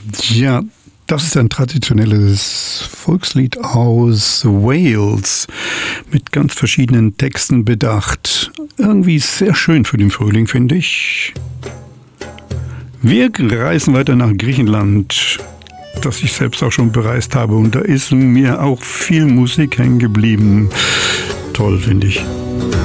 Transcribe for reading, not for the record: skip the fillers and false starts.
Ja, das ist ein traditionelles Volkslied aus Wales mit ganz verschiedenen Texten bedacht. Irgendwie sehr schön für den Frühling, finde ich. Wir reisen weiter nach Griechenland, das ich selbst auch schon bereist habe, und da ist mir auch viel Musik hängen geblieben. Toll, finde ich.